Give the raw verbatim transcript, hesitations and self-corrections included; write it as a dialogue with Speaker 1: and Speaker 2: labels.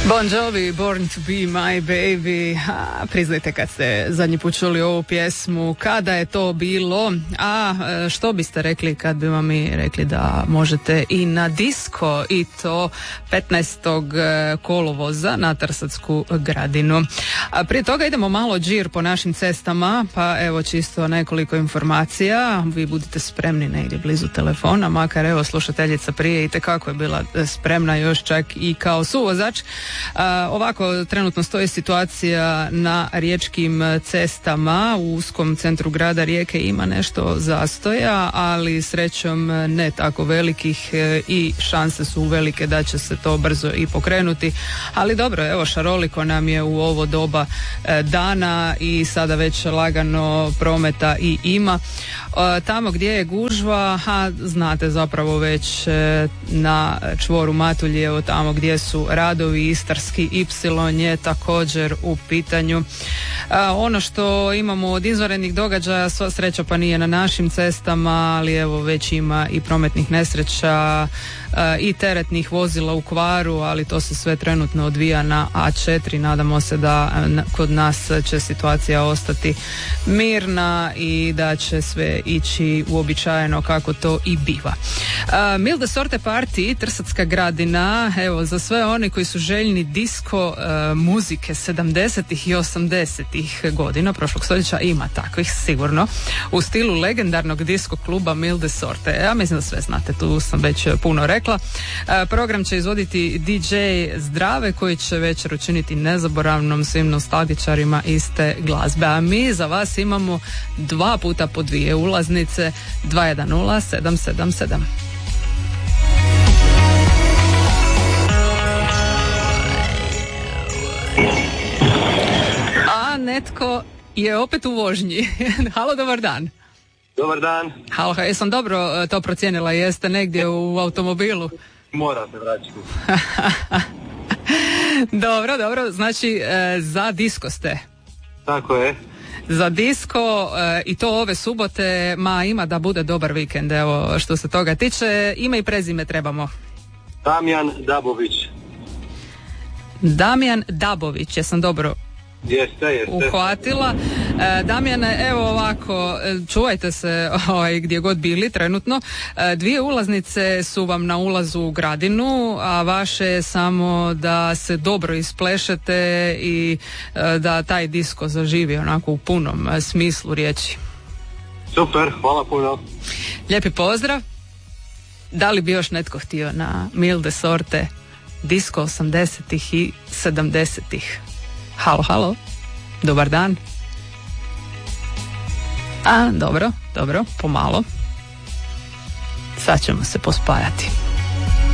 Speaker 1: Bon Jovi, Born to be my baby. A, priznajte kad ste zadnji put čuli ovu pjesmu, kada je to bilo? A što biste rekli kad bi vam mi rekli da možete i na disko, i to petnaestog kolovoza na Trsadsku Gradinu. A prije toga idemo malo džir po našim cestama, pa evo čisto nekoliko informacija. Vi budite spremni negdje blizu telefona, makar evo slušateljica prije itekako je bila spremna, još čak i kao suvozač. Uh, ovako trenutno stoji situacija na riječkim cestama. U uskom centru grada Rijeke ima nešto zastoja, ali srećom ne tako velikih i šanse su velike da će se to brzo i pokrenuti. Ali dobro, evo šaroliko nam je u ovo doba dana i sada već lagano prometa i ima. Tamo gdje je gužva, a znate zapravo već na čvoru Matulji, evo tamo gdje su radovi, Istarski ipsilon je također u pitanju. A, ono što imamo od izvanrednih događaja, sva sreća pa nije na našim cestama, ali evo već ima i prometnih nesreća a, i teretnih vozila u kvaru, ali to se sve trenutno odvija na A četiri. Nadamo se da na, kod nas će situacija ostati mirna i da će sve ići uobičajeno kako to i biva. A, Milde Sorte Party, Trsadska Gradina, evo za sve oni koji su željni disko uh, muzike sedamdesetih i osamdesetih godina prošlog stoljeća, ima takvih sigurno, u stilu legendarnog disko kluba Milde Sorte. Ja mislim da sve znate, tu sam već puno rekla. Uh, program će izvoditi D J Zdrave, koji će večer učiniti nezaboravnom svim nostalgičarima iste glazbe. A mi za vas imamo dva puta po dvije ulaznice, dva jedan nula sedam sedam sedam. A netko je opet u vožnji. Halo, dobar dan.
Speaker 2: Dobar dan.
Speaker 1: Halo, jesam dobro to procijenila, jeste negdje u automobilu?
Speaker 2: Mora se vraćati.
Speaker 1: Dobro, dobro, znači za disko ste.
Speaker 2: Tako je.
Speaker 1: Za disko i to ove subote, ma ima da bude dobar vikend, evo što se toga tiče. Ime i prezime trebamo.
Speaker 2: Damjan Dabović.
Speaker 1: Damjan Dabović, jesam dobro
Speaker 2: Jeste, jeste.
Speaker 1: uhvatila. E, Damjane, evo ovako, čuvajte se ovaj, gdje god bili trenutno. E, dvije ulaznice su vam na ulazu u Gradinu, a vaše je samo da se dobro isplešete i e, da taj disko zaživi onako u punom e, smislu riječi.
Speaker 2: Super, hvala puno.
Speaker 1: Lijepi pozdrav. Da li bi još netko htio na Milde Sorte disko osamdesetih i sedamdesetih? Halo, halo, dobar dan. A, dobro, dobro, pomalo. Sad ćemo se pospajati.